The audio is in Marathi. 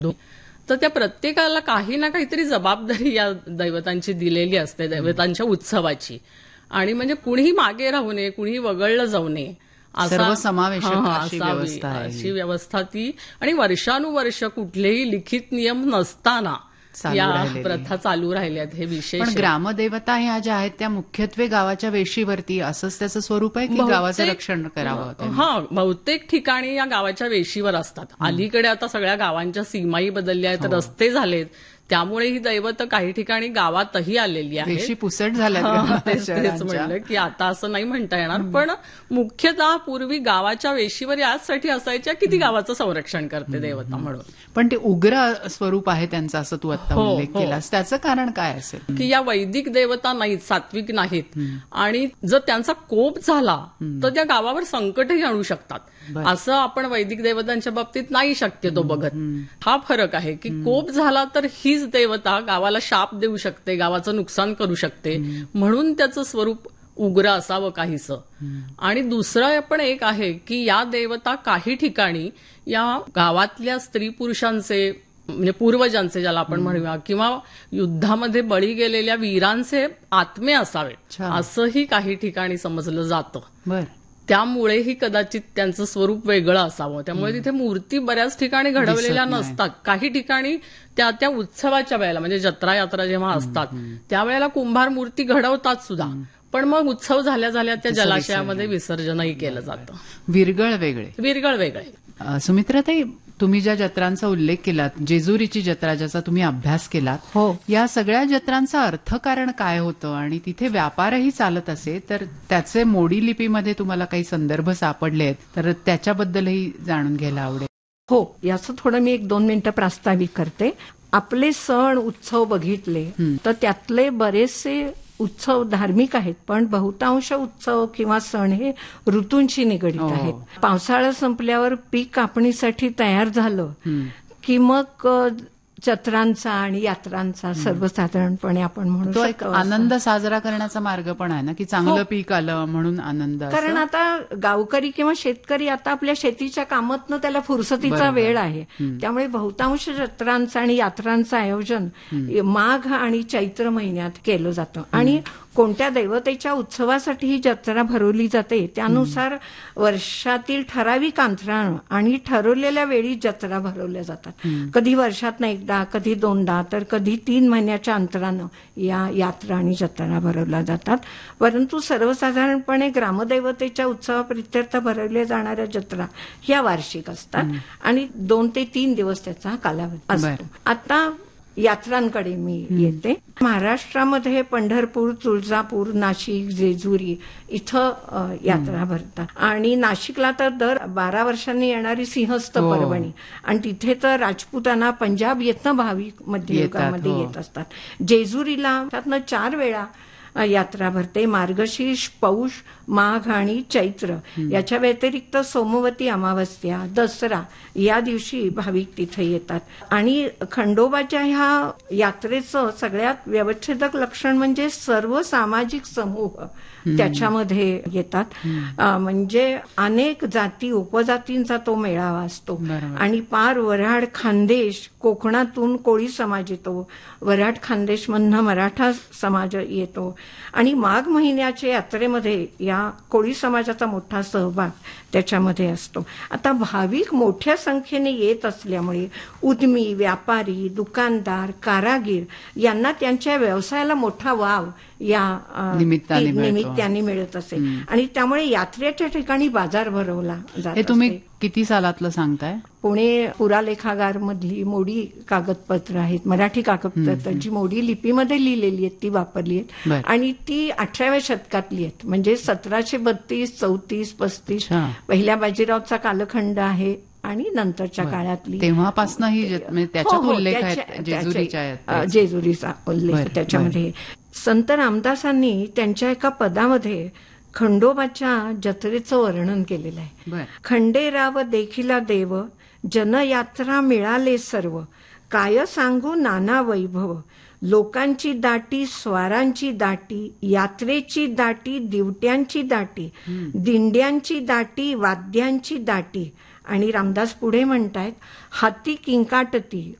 तर त्या प्रत्येकाला काही ना काहीतरी जबाबदारी या दैवतांची दिलेली असते, दैवतांच्या उत्सवाची. आणि म्हणजे कुणीही मागे राहू नये, कुणीही वगळलं जाऊ नये, सर्वसमावेशक अशी व्यवस्था ती. आणि वर्षानुवर्ष कुठलेही लिखित नियम नसताना या प्रथा चालू राहिल्यात. हे विशेष. पण ग्रामदेवता ह्या ज्या आहेत त्या मुख्यत्वे गावाच्या वेशीवरती असंच त्याचं स्वरूप आहे की गावाचं रक्षण करावं? हा, बहुतेक ठिकाणी या गावाच्या वेशीवर असतात. अलीकडे आता सगळ्या गावांच्या सीमाही बदलल्या आहेत, रस्ते झालेत, त्यामुळे ही दैवत काही ठिकाणी गावातही आलेली आहे. वेशी पुसट झाल्या. तेच म्हणलं की आता असं नाही म्हणता येणार, पण मुख्यतः पूर्वी गावाच्या वेशीवर यासाठी असायच्या की ती गावाचं संरक्षण करते देवता म्हणून. पण ते उग्र स्वरूप आहे त्यांचं, असं तू आता उल्लेख केलास, त्याचं कारण काय असेल? की या वैदिक देवता नाहीत, सात्विक नाहीत, आणि जर त्यांचा कोप झाला तर त्या गावावर संकटही आणू शकतात. असं आपण वैदिक देवतांच्या बाबतीत नाही शक्यतो बघत. हा फरक आहे की कोप झाला तर हीच देवता गावाला शाप देऊ शकते, गावाचं नुकसान करू शकते, म्हणून त्याचं स्वरूप उग्र असावं काहीसं. आणि दुसरं पण एक आहे की या देवता काही ठिकाणी या गावातल्या स्त्री पुरुषांचे, म्हणजे पूर्वजांचे ज्याला आपण म्हणूया, किंवा युद्धामध्ये बळी गेलेल्या वीरांचे आत्मे असावेत, असंही काही ठिकाणी समजलं जातं. त्यामुळेही कदाचित त्यांचं स्वरूप वेगळं असावं. त्यामुळे तिथे मूर्ती बऱ्याच ठिकाणी घडवलेल्या नसतात. काही ठिकाणी त्या उत्सवाच्या वेळेला, म्हणजे जत्रा यात्रा जेव्हा असतात त्यावेळेला कुंभार मूर्ती घडवतात सुद्धा, पण मग उत्सव झाल्या त्या जलाशयामध्ये विसर्जनही केलं जातं. विरगळ वेगळे. सुमित्राताई, तुम्ही ज्या जत्रांचा उल्लेख केलात, जेजुरीची जत्रा ज्याचा तुम्ही अभ्यास केलात, हो, या सगळ्या जत्रांचं अर्थकारण काय होतं? आणि तिथे व्यापारही चालत असे तर त्याचे मोडी लिपीमध्ये तुम्हाला काही संदर्भ सापडले आहेत तर त्याच्याबद्दलही जाणून घ्यायला आवडेल. हो, याचं थोडं मी 1-2 मिनिटं प्रास्ताविक करते. आपले सण उत्सव बघितले तर त्यातले बरेचसे उत्सव धार्मिक आहेत, पण बहुतांश उत्सव किंवा सण हे ऋतूंशी निगडीत आहेत. पावसाळा संपल्यावर पीक कापणीसाठी तयार झालं की मग जत्रांचा आणि यात्रांचा सर्वसाधारणपणे आपण म्हणू शकतो एक आनंद साजरा करण्याचा मार्ग पण आहे ना, की चांगलं पीक आलं म्हणून आनंद. कारण आता गावकरी किंवा शेतकरी आता आपल्या शेतीच्या कामातनं त्याला फुरसतीचा वेळ आहे, त्यामुळे बहुतांश जत्रांचं आणि यात्रांचं आयोजन माघ आणि चैत्र महिन्यात केलं जातं. आणि कोणत्या दैवतेच्या उत्सवासाठी ही जत्रा भरवली जाते त्यानुसार वर्षातील ठराविक अंतरानं आणि ठरवलेल्या वेळी जत्रा भरवल्या जातात. कधी वर्षातनं एकदा, कधी 2दा, तर कधी 3 महिन्याच्या अंतरानं या यात्रा आणि जत्रा भरवल्या जातात. परंतु सर्वसाधारणपणे ग्रामदैवतेच्या उत्सवाप्रित्यर्थ भरवल्या जाणाऱ्या जत्रा ह्या वार्षिक असतात आणि 2 ते 3 दिवस त्याचा कालावधी असतो. आता यात्रांकडे मी येते. महाराष्ट्रामध्ये पंढरपूर, तुळजापूर, नाशिक, जेजुरी इथं यात्रा भरतात. आणि नाशिकला तर दर 12 वर्षांनी येणारी सिंहस्थ पर्वणी, आणि तिथे तर राजपुतांना पंजाब येथनं भाविक मध्ययुगामध्ये येत असतात. जेजुरीला त्यातनं 4 वेळा यात्रा भरते. मार्गशीर्ष, पौष, माघ आणि चैत्र याच्या व्यतिरिक्त सोमवती अमावस्या, दसरा या दिवशी भाविक तिथे येतात. आणि खंडोबाच्या ह्या यात्रेचं सगळ्यात व्यवच्छेदक लक्षण म्हणजे सर्व सामाजिक समूह त्याच्यामध्ये येतात. म्हणजे अनेक जाती उपजातींचा तो मेळावा असतो. आणि पार वऱ्हाड, खानदेश, कोकणातून कोळी समाज येतो, वऱ्हाड खानदेश मधनं मराठा समाज येतो. आणि माघ महिन्याच्या यात्रेमध्ये या कोळी समाजाचा मोठा सहभाग त्याच्यामध्ये असतो. आता भाविक मोठ्या संख्येने येत असल्यामुळे उद्यमी, व्यापारी, दुकानदार, कारागीर यांना त्यांच्या व्यवसायाला मोठा वाव या निमित्ताने मिळत असे. आणि त्यामुळे यात्रेच्या ठिकाणी बाजार भरवला जात. हे तुम्ही किती सालातलं सांगताय? पुणे पुरालेखागार मधली मोडी कागदपत्र आहेत, मराठी कागदपत्र जी मोडी लिपीमध्ये लिहिलेली आहेत ती वापरली आहेत. आणि ती 18व्या शतकातली आहेत, म्हणजे 1732, 34, 35 पहिल्या बाजीरावचा कालखंड आहे आणि नंतरच्या काळातली. तेव्हापासून ही त्याच्यात उल्लेख आहे जेजुरीचा उल्लेख त्याच्यामध्ये. संत रामदासांनी त्यांच्या एका पदामध्ये खंडोबाच्या जत्रेचं वर्णन केलेलं आहे. खंडेराव देखिला देव, जनयात्रा मिळाले सर्व, काय सांगू नाना वैभव, लोकांची दाटी, स्वारांची दाटी, यात्रेची दाटी, दिवट्यांची दाटी, दिंड्यांची दाटी, वाद्यांची दाटी, आणि रामदास पुढे म्हणतायत, हाती किंकाटती